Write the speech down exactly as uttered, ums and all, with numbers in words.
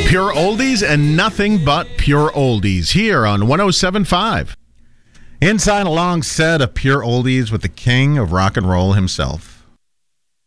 Pure oldies and nothing but pure oldies here on one oh seven point five. Inside a long set of pure oldies with the king of rock and roll himself.